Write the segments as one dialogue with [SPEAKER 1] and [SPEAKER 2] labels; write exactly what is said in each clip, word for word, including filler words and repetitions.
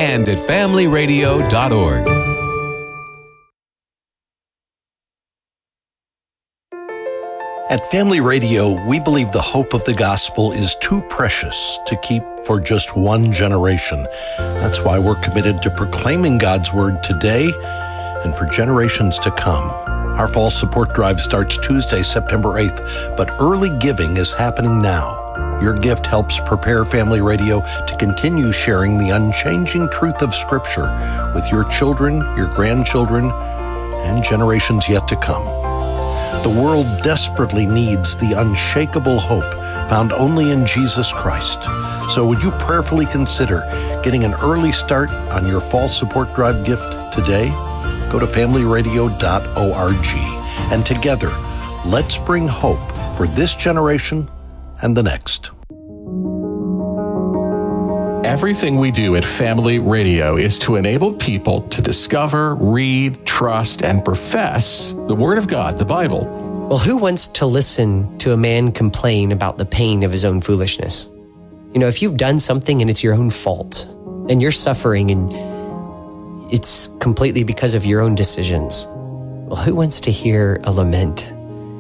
[SPEAKER 1] and at family radio dot org.
[SPEAKER 2] At Family Radio, we believe the hope of the gospel is too precious to keep for just one generation. That's why we're committed to proclaiming God's word today and for generations to come. Our fall support drive starts Tuesday, September eighth, but early giving is happening now. Your gift helps prepare Family Radio to continue sharing the unchanging truth of Scripture with your children, your grandchildren, and generations yet to come. The world desperately needs the unshakable hope found only in Jesus Christ. So would you prayerfully consider getting an early start on your fall support drive gift today? Go to family radio dot org, and together, let's bring hope for this generation and the next.
[SPEAKER 3] Everything we do at Family Radio is to enable people to discover, read, trust, and profess the Word of God, the Bible.
[SPEAKER 4] Well, who wants to listen to a man complain about the pain of his own foolishness? You know, if you've done something and it's your own fault, and you're suffering and it's completely because of your own decisions, well, who wants to hear a lament?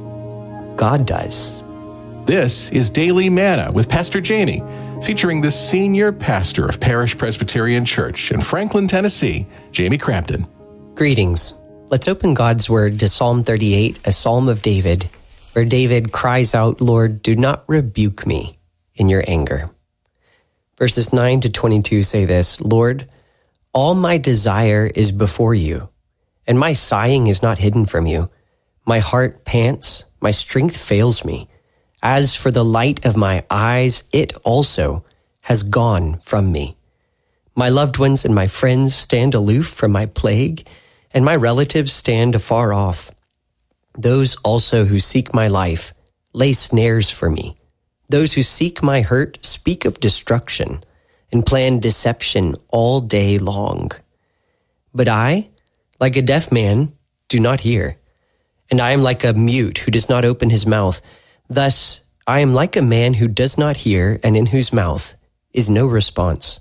[SPEAKER 4] God does.
[SPEAKER 3] This is Daily Manna with Pastor Jamie, featuring the senior pastor of Parish Presbyterian Church in Franklin, Tennessee, Jamie Crampton.
[SPEAKER 4] Greetings. Let's open God's Word to Psalm thirty-eight, a psalm of David, where David cries out, "Lord, do not rebuke me in your anger." Verses nine to twenty-two say this, "Lord, all my desire is before you, and my sighing is not hidden from you. My heart pants, my strength fails me. As for the light of my eyes, it also has gone from me. My loved ones and my friends stand aloof from my plague, and my relatives stand afar off. Those also who seek my life lay snares for me. Those who seek my hurt speak of destruction and plan deception all day long. But I, like a deaf man, do not hear, and I am like a mute who does not open his mouth. Thus, I am like a man who does not hear and in whose mouth is no response.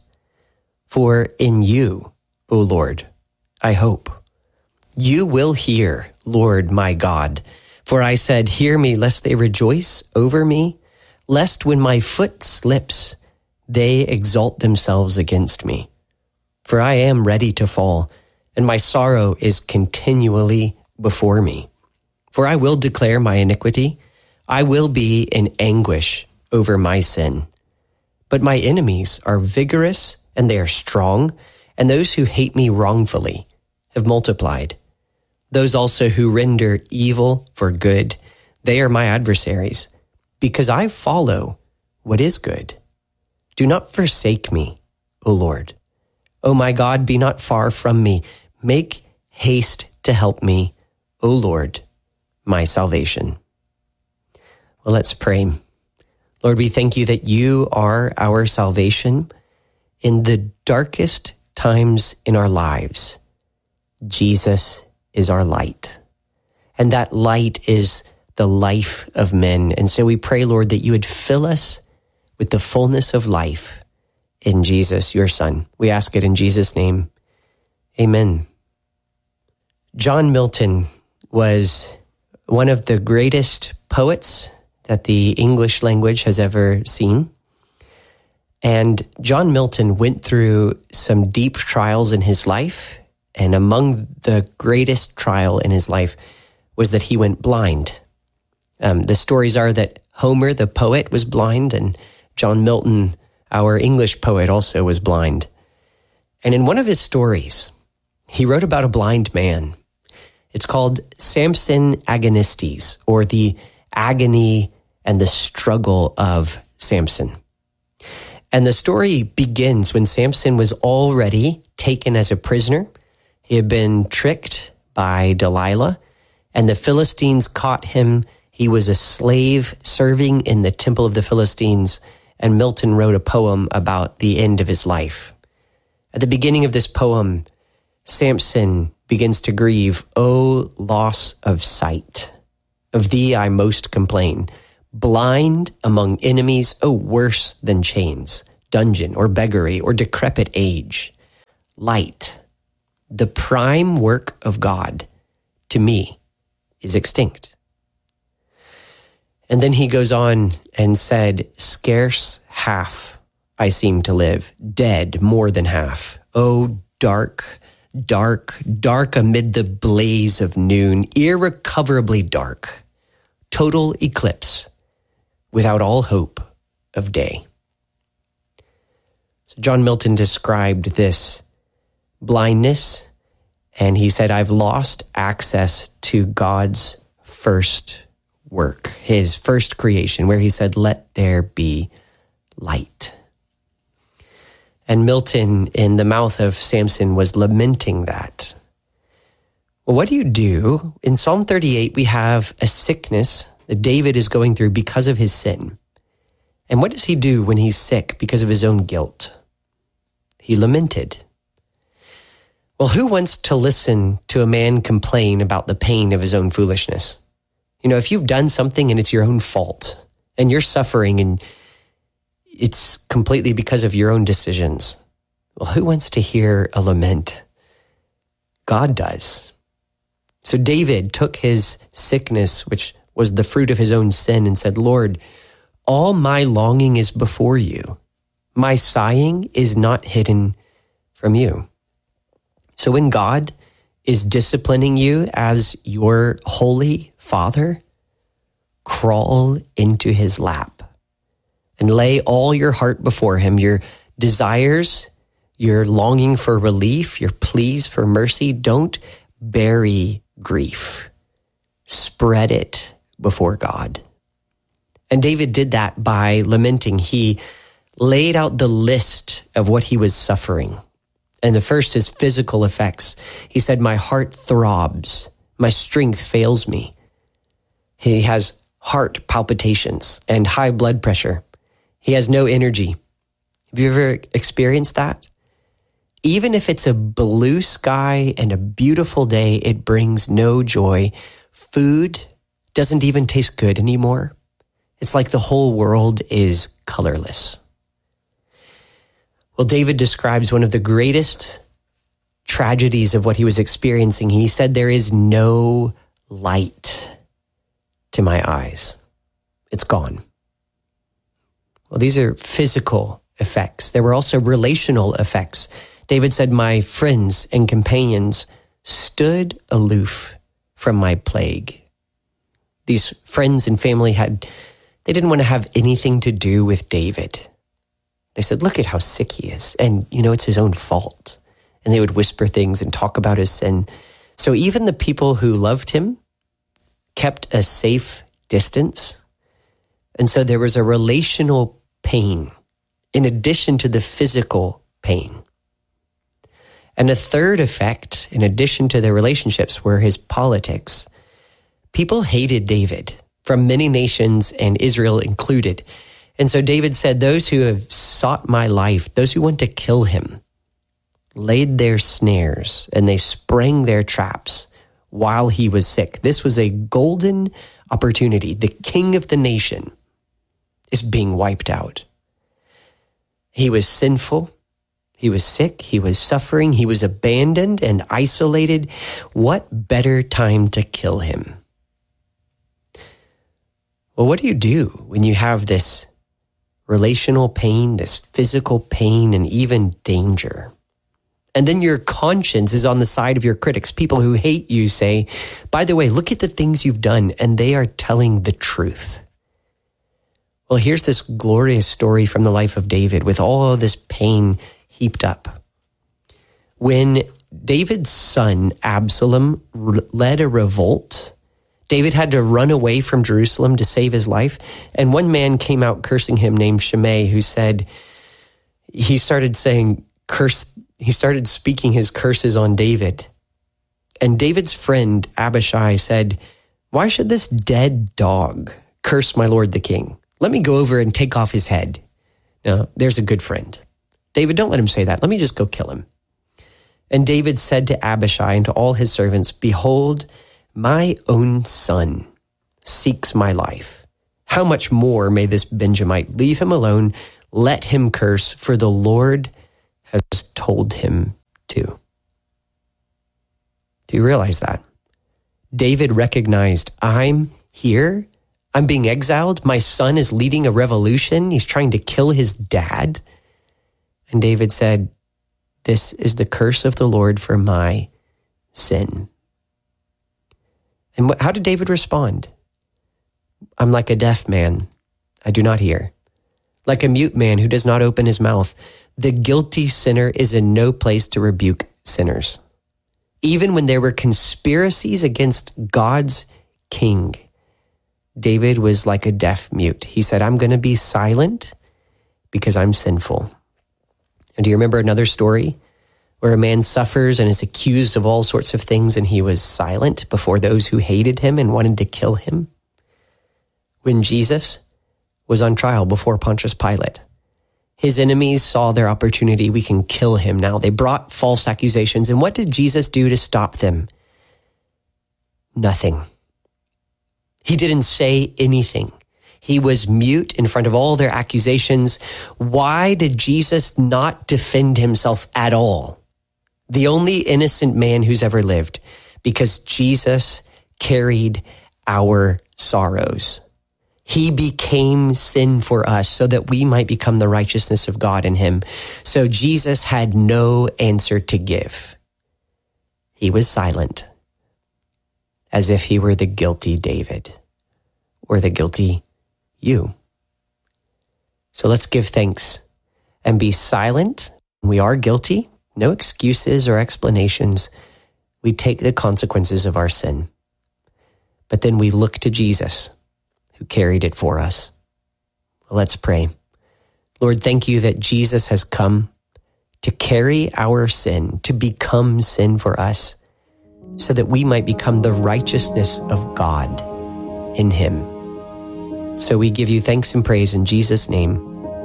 [SPEAKER 4] For in you, O Lord, I hope. You will hear, Lord my God. For I said, hear me, lest they rejoice over me, lest when my foot slips, they exalt themselves against me. For I am ready to fall, and my sorrow is continually before me. For I will declare my iniquity, I will be in anguish over my sin. But my enemies are vigorous and they are strong, and those who hate me wrongfully have multiplied. Those also who render evil for good, they are my adversaries, because I follow what is good. Do not forsake me, O Lord. O my God, be not far from me. Make haste to help me, O Lord, my salvation. Well, let's pray. Lord, we thank you that you are our salvation in the darkest times in our lives. Jesus is our light, and that light is the life of men. And so we pray, Lord, that you would fill us with the fullness of life in Jesus, your Son. We ask it in Jesus' name. Amen. John Milton was one of the greatest poets that the English language has ever seen. And John Milton went through some deep trials in his life, and among the greatest trial in his life was that he went blind. Um, the stories are that Homer, the poet, was blind, and John Milton, our English poet, also was blind. And in one of his stories, he wrote about a blind man. It's called Samson Agonistes, or the agony and the struggle of Samson. And the story begins when Samson was already taken as a prisoner. He had been tricked by Delilah, and the Philistines caught him. He was a slave serving in the temple of the Philistines, and Milton wrote a poem about the end of his life. At the beginning of this poem, Samson begins to grieve, "O loss of sight, of thee I most complain. Blind among enemies, oh, worse than chains, dungeon or beggary or decrepit age. light, the prime work of God, to me, is extinct. And then he goes on and said, scarce half I seem to live, dead more than half. Oh, dark, dark, dark amid the blaze of noon, irrecoverably dark, total eclipse, without all hope of day. So John Milton described this blindness, and he said, I've lost access to God's first work, his first creation, where he said, let there be light. And Milton, in the mouth of Samson, was lamenting that. Well, what do you do? In Psalm thirty-eight, we have a sickness that David is going through because of his sin. And what does he do when he's sick because of his own guilt? He lamented. Well, who wants to listen to a man complain about the pain of his own foolishness? You know, if you've done something and it's your own fault and you're suffering and it's completely because of your own decisions, well, who wants to hear a lament? God does. So David took his sickness, which was the fruit of his own sin, and said, Lord, all my longing is before you. My sighing is not hidden from you. So when God is disciplining you as your holy Father, crawl into his lap and lay all your heart before him, your desires, your longing for relief, your pleas for mercy. Don't bury grief. Spread it before God. And David did that by lamenting. He laid out the list of what he was suffering. And the first is physical effects. He said, my heart throbs, my strength fails me. He has heart palpitations and high blood pressure. He has no energy. Have you ever experienced that? Even if it's a blue sky and a beautiful day, it brings no joy. Food doesn't even taste good anymore. It's like the whole world is colorless. Well, David describes one of the greatest tragedies of what he was experiencing. He said, there is no light to my eyes. It's gone. Well, these are physical effects. There were also relational effects. David said, my friends and companions stood aloof from my plague. These friends and family had, they didn't want to have anything to do with David. They said, look at how sick he is. And, you know, it's his own fault. And they would whisper things and talk about his sin. So even the people who loved him kept a safe distance. And so there was a relational pain in addition to the physical pain. And a third effect, in addition to their relationships, were his politics. People hated David from many nations, and Israel included. And so David said, those who have sought my life, those who want to kill him, laid their snares and they sprang their traps while he was sick. This was a golden opportunity. The king of the nation is being wiped out. He was sinful. He was sick. He was suffering. He was abandoned and isolated. What better time to kill him? Well, what do you do when you have this relational pain, this physical pain, and even danger? And then your conscience is on the side of your critics. People who hate you say, by the way, look at the things you've done, and they are telling the truth. Well, here's this glorious story from the life of David with all of this pain heaped up. When David's son Absalom led a revolt, David had to run away from Jerusalem to save his life. And one man came out cursing him named Shimei, who said, he started saying, curse, he started speaking his curses on David. And David's friend Abishai said, why should this dead dog curse my lord the king? Let me go over and take off his head. Now, there's a good friend. David, don't let him say that. Let me just go kill him. And David said to Abishai and to all his servants, behold, my own son seeks my life. How much more may this Benjamite? Leave him alone. Let him curse, for the Lord has told him to. too. Do you realize that? David recognized, I'm here. I'm being exiled. My son is leading a revolution. He's trying to kill his dad. And David said, this is the curse of the Lord for my sin. And how did David respond? I'm like a deaf man. I do not hear. Like a mute man who does not open his mouth. The guilty sinner is in no place to rebuke sinners. Even when there were conspiracies against God's king, David was like a deaf mute. He said, I'm going to be silent because I'm sinful. And do you remember another story where a man suffers and is accused of all sorts of things and he was silent before those who hated him and wanted to kill him? When Jesus was on trial before Pontius Pilate, his enemies saw their opportunity. We can kill him now. They brought false accusations. And what did Jesus do to stop them? Nothing. He didn't say anything. He was mute in front of all their accusations. Why did Jesus not defend himself at all? The only innocent man who's ever lived, because Jesus carried our sorrows. He became sin for us so that we might become the righteousness of God in him. So Jesus had no answer to give. He was silent, as if he were the guilty David or the guilty you. So let's give thanks and be silent. We are guilty. No excuses or explanations. We take the consequences of our sin. But then we look to Jesus, who carried it for us. Let's pray. Lord, thank you that Jesus has come to carry our sin, to become sin for us, so that we might become the righteousness of God in him. So we give you thanks and praise in Jesus' name.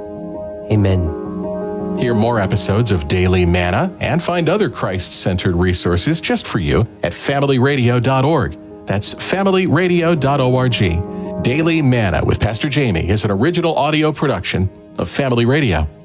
[SPEAKER 4] Amen.
[SPEAKER 3] Hear more episodes of Daily Manna and find other Christ-centered resources just for you at family radio dot org. That's family radio dot org. Daily Manna with Pastor Jamie is an original audio production of Family Radio.